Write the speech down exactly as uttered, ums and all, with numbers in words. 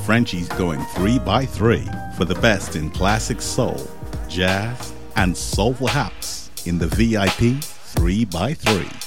Frenchie's going three by three for the best in classic soul, jazz, and soulful house in the V I P three by three.